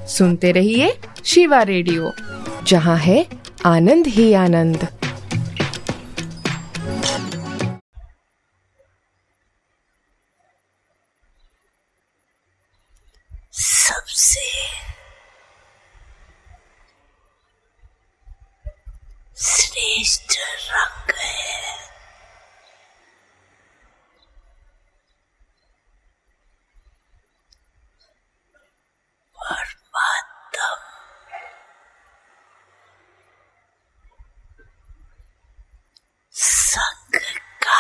सुनते रहिए शिवा रेडियो, जहाँ है आनंद ही आनंद। सबसे श्रेष्ठ रंग है